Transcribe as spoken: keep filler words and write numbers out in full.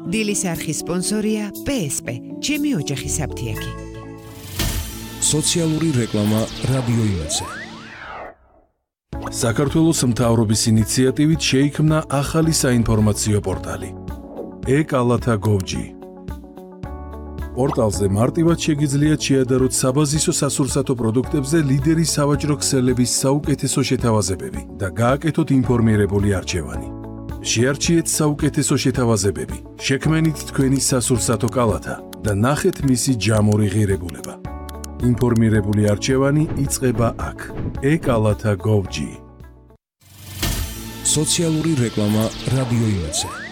დილის არხის სპონსორია პე ეს პე, ჩემი ოჯახის საფთიაქი. სოციალური რეკლამა რადიო იმედზე. საქართველოს მთავრობის ინიციატივით შეიქმნა ახალი საინფორმაციო პორტალი e-კალათა გოვ ჯი. პორტალზე მარტივად შეგიძლიათ შეადაროთ საბაზისო სასურსათო პროდუქტებზე ლიდერი სავაჭრო ქსელების საუკეთესო შეთავაზებები და გააკეთოთ ინფორმირებული არჩევანი. შეარჩიეთ საუკეთესო შეთავაზებები, შექმენით თქვენი სასურსათო კალათა და ნახეთ მისი ჯამური ღირებულება. ინფორმირებული არჩევანი იწყება აქ. e-კალათა გოვ ჯი. სოციალური რეკლამა რადიო იმედზე.